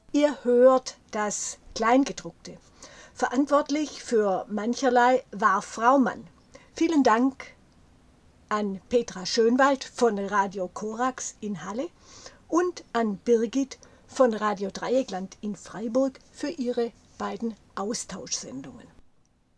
Ihr hört das Kleingedruckte. Verantwortlich für mancherlei war Frau Mann. Vielen Dank an Petra Schönwald von Radio Korax in Halle und an Birgit von Radio Dreieckland in Freiburg für ihre beiden Austauschsendungen.